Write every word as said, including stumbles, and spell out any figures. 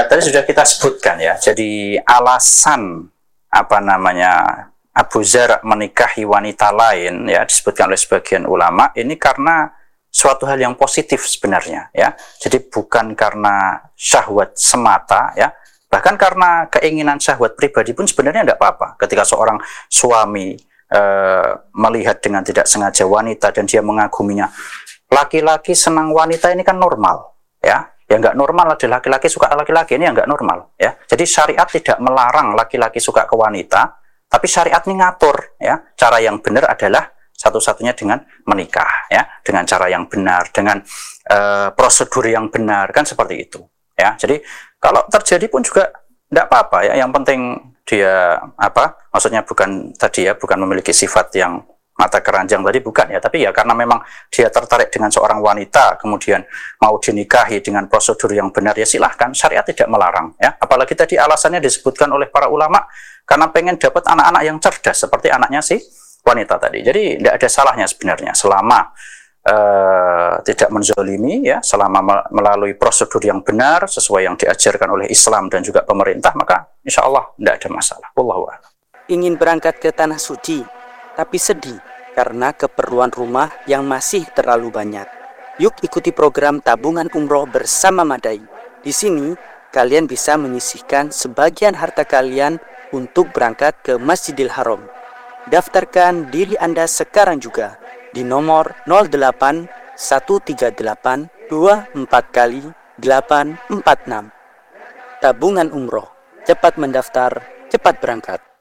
tadi sudah kita sebutkan ya. Jadi alasan apa namanya Abu Dzar menikahi wanita lain ya disebutkan oleh sebagian ulama ini karena suatu hal yang positif sebenarnya ya. Jadi bukan karena syahwat semata ya. Bahkan karena keinginan syahwat pribadi pun sebenarnya tidak apa-apa. Ketika seorang suami e, melihat dengan tidak sengaja wanita dan dia mengaguminya. Laki-laki senang wanita ini kan normal ya. Yang nggak normal adalah laki-laki suka laki-laki, ini yang nggak normal ya. Jadi syariat tidak melarang laki-laki suka ke wanita, tapi syariat ini ngatur ya. Cara yang benar adalah satu-satunya dengan menikah ya, dengan cara yang benar, dengan uh, prosedur yang benar, kan seperti itu ya. Jadi kalau terjadi pun juga tidak apa-apa ya. Yang penting dia apa? Maksudnya bukan tadi ya, bukan memiliki sifat yang mata keranjang tadi, bukan ya, tapi ya karena memang dia tertarik dengan seorang wanita kemudian mau dinikahi dengan prosedur yang benar ya silahkan, syariat tidak melarang ya. Apalagi tadi alasannya disebutkan oleh para ulama karena pengen dapat anak-anak yang cerdas seperti anaknya si wanita tadi. Jadi tidak ada salahnya sebenarnya selama uh, tidak menzolimi ya, selama melalui prosedur yang benar sesuai yang diajarkan oleh Islam dan juga pemerintah, maka insya Allah tidak ada masalah. Wallahu a'lam. Ingin berangkat ke tanah suci tapi sedih karena keperluan rumah yang masih terlalu banyak. Yuk ikuti program tabungan umroh bersama Madai. Di sini kalian bisa menyisihkan sebagian harta kalian untuk berangkat ke Masjidil Haram. Daftarkan diri Anda sekarang juga di nomor nol delapan satu tiga delapan dua empat kali delapan empat enam. Tabungan umroh, cepat mendaftar, cepat berangkat.